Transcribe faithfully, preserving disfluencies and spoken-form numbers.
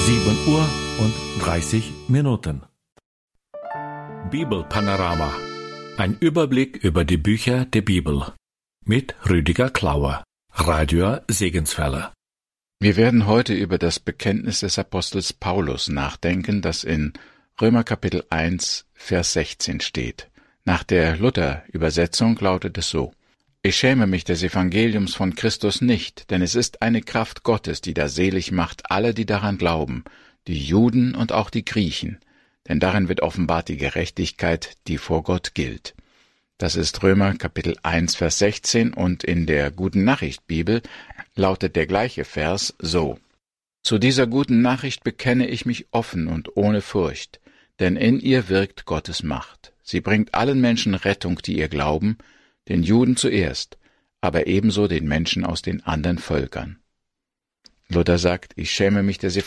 sieben Uhr und dreißig Minuten. Bibelpanorama. Ein Überblick über die Bücher der Bibel. Mit Rüdiger Klauer, Radio Segenswelle. Wir werden heute über das Bekenntnis des Apostels Paulus nachdenken, das in Römer Kapitel eins, Vers sechzehn steht. Nach der Luther-Übersetzung lautet es so: Ich schäme mich des Evangeliums von Christus nicht, denn es ist eine Kraft Gottes, die da selig macht alle, die daran glauben, die Juden und auch die Griechen, denn darin wird offenbart die Gerechtigkeit, die vor Gott gilt. Das ist Römer Kapitel eins, Vers sechzehn, und in der Guten Nachricht Bibel lautet der gleiche Vers so: Zu dieser guten Nachricht bekenne ich mich offen und ohne Furcht, denn in ihr wirkt Gottes Macht. Sie bringt allen Menschen Rettung, die ihr glauben, den Juden zuerst, aber ebenso den Menschen aus den anderen Völkern. Luther sagt, ich schäme mich des